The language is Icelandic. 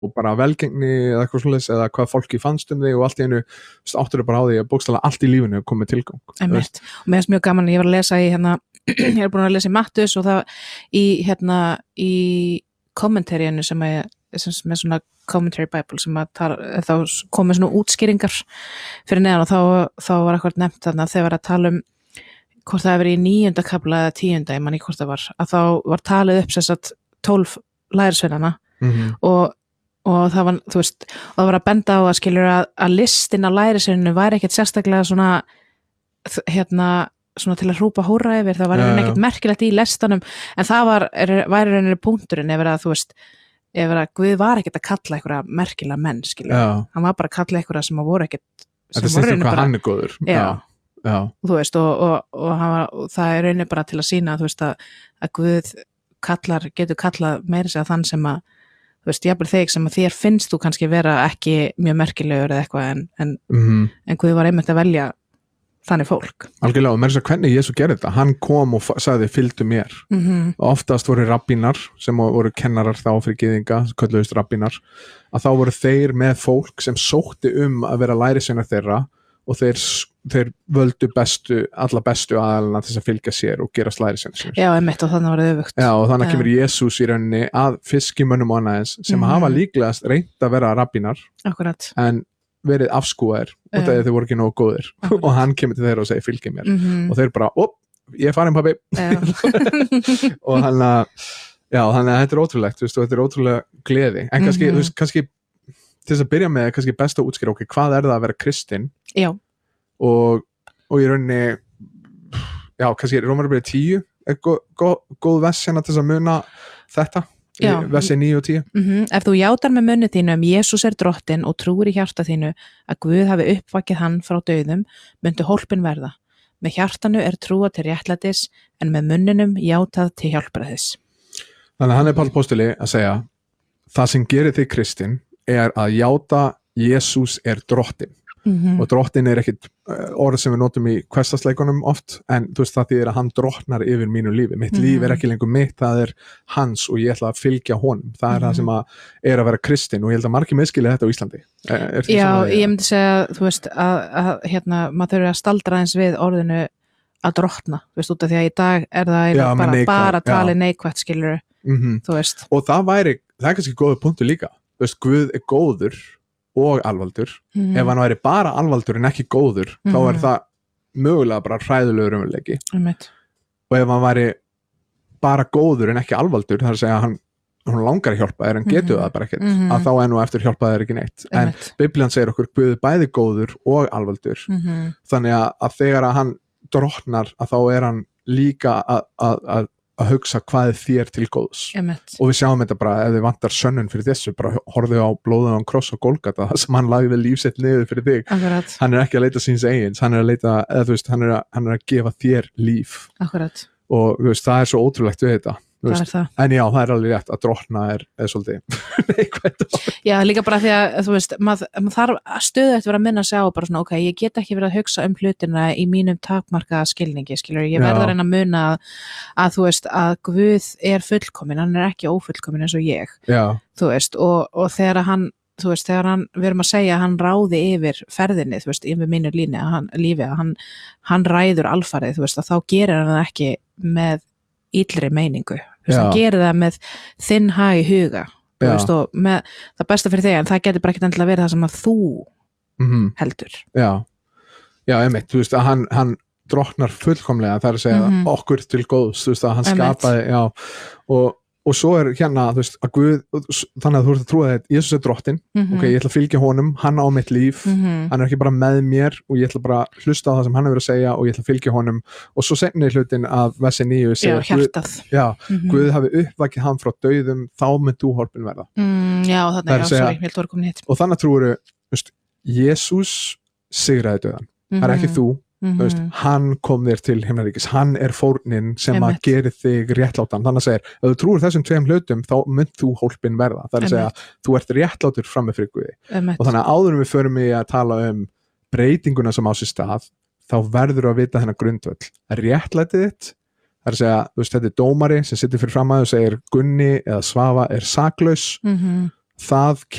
og bara velgengni eða eitthvað svoleiðis eða hvað fólki fannst þig og allt í einu áttur bara á því að bókstaflega allt í lífinu kom með tilgang. Og mér finnst mjög gaman, ég var að lesa í ég búin að lesa í Matthews og það í kommentaríinu sem með svona commentary bible sem að þá komið svona útskýringar fyrir neðan og þá var eitthvað nefnt þarna þegar var að tala hvort það hefur í 9. kafla eða 10. ég man ekki hvort það var, að þá var talið upp sem sagt 12 lærisveinana og það var, þú veist, og það var að benda á að skilur að listin á lærisveininu væri ekkert sérstaklega svona svona til að hrópa hóra yfir, það var ekkert merkilegt í lestanum, en það væri rauninni punkturinn yfir að, þú veist, yfir að Guð var ekkert að kalla einhverja merkilega menn, skilur, hann var bara að kalla einhverja sem voru ekkert, sem voru rauninni bara hann er góður, já. Þú veist, og það rauninni bara til að sýna, þú veist, að Guð getur kallað meira sig að þann sem að, þú veist, jafnvel þig sem að þér finnst þú kannski vera ekki mjög merkilegur eða eitthvað, en Guð var einmitt að velja þannig fólk. Algjörlega, og mér er hvernig Jesú gerði þetta, hann kom og sagði fylgdu mér, og oftast voru rabbínar sem voru kennarar þá fyrir gyðinga, kölluðust rabbínar, að þá voru þeir með fólk sem sótti að vera lærisveinar þeirra og þeir völdu alla bestu aðalina til að fylgja sér og gera lærisveinar sér. Já, einmitt, og þannig var það öfugt. Já, og þannig kemur Jesús í rauninni að fiskimönnum og annaðins sem hafa líklegast reynt að vera rabbínar, akkurat, en verið afskúaðir og þegar þeir voru ekki nógu góðir og hann kemur til þeirra og segir fylgja mér og þeir bara, ég er farin pabbi og þannig að þetta er ótrúlegt, þú veist, og þetta er ótrúlega gleði, en kannski, þú veist, kannski til þess að byrja með, kannski best að útskýra hvað er það að vera kristinn og í rauninni kannski Rómarbréf 10 er góð vers hérna til þess að muna þetta versi 9 og 10. Ef þú játar með munni þínum Jesús er drottinn og trúir í hjarta þínu að Guð hafi uppvakið hann frá dauðum, myndu hólpin verða. Með hjartanu er trúað til réttlætis en með munninum játað til hjálpræðis. Þannig að hann er Páll Póstuli að segja það sem gerir þig kristinn er að játa Jesús er drottinn. Og drottinn er ekkit orð sem við notum í hversdagsleikunum oft, en þú veist það þýðir að hann drottnar yfir mínu lífi, mitt líf er ekki lengur mitt, það er hans og ég ætla að fylgja honum, það er það sem að vera kristinn, og ég held að margir miskilja þetta á Íslandi. Já, ég myndi segja, þú veist, að maður þurfi að staldra eins við orðinu að drottna, þú veist, út af því að í dag er það bara talið neikvætt, skilur, þú veist. Og það er kannski góður punktur líka, þú veist, Guð er góður og alvaldur, ef hann væri bara alvaldur en ekki góður, þá er það mögulega bara hræðilegur raunveruleiki og ef hann væri bara góður en ekki alvaldur, það er að segja að hann langar að hjálpa þér en getur það bara ekkert, að þá enn og eftir hjálpa þér ekki neitt, en Biblían segir okkur Guð er bæði góður og alvaldur, þannig að þegar að hann drottnar, að þá er hann líka að hugsa hvað er þér til góðs og við sjáum þetta bara, ef þið vantar sönnun fyrir þessu, bara horfðu á blóðuðan kross og Golgata, það sem hann lagði lífsitt niður fyrir þig. Akkurat. Hann er ekki að leita síns eigins, hann er að leita, eða þú veist, hann er að gefa þér líf. Akkurat. Og þú veist, það er svo ótrúlegt við þetta. Það er það. En já, það er alveg rétt að drottna er svolítið neikvætt. Já, líka bara því að, þú veist, maður þarf stöðugt vera að minna sig á bara svona, ok, ég get ekki verið að hugsa hlutina í mínum takmarkaða skilningi, skilur, ég verð að reyna að muna að þú veist, að Guð er fullkomin, hann er ekki ófullkomin eins og ég. Já. Þú veist, og þegar hann, þú veist, við erum að segja að hann ráði yfir ferðinni, þú veist, yfir mínu lífi, hann ræður alfarið, þú veist, að þá gerir hann það ekki með illri meiningu, þú veist, hann gerir það með þinn hag í huga, þú veist, og með það besta fyrir þig, en það getur bara ekki endilega verið það sem að þú heldur. Já, einmitt, þú veist, að hann drottnar fullkomlega, það er að segja okkur til góðs, þú veist, að hann skapaði, og svo er hérna, þú veist, að Guð, þannig að þú ert að trúa að Jesús er drottinn, ok, ég ætla að fylgja honum, hann á mitt líf, hann er ekki bara með mér og ég ætla bara að hlusta á það sem hann hefur að segja og ég ætla að fylgja honum, og svo seinni hlutin af versi 9 segir, Guð hafi uppvakið hann frá dauðum, þá mynd þú hólpin verða. Ég held að komin hitt. Og þannig trúiru, þú veist, Jesús sigraði dauðan, það er ekki þú, þú veist, hann kom þér til himnaríkis, hann er fórnin sem að gera þig réttlátan, þannig að segja, ef þú trúir þessum tveim hlutum, þá mynd þú hólpin verða, það er að segja, þú ert réttlátur frammi fyrir Guði, og þannig að áður við förum í að tala breytinguna sem á sér stað, þá verður að vita þennan grundvöll, réttlætið þitt, það er að segja, þú veist, þetta er dómari sem situr fyrir fram að og segir Gunni eða Svava er saklaus, það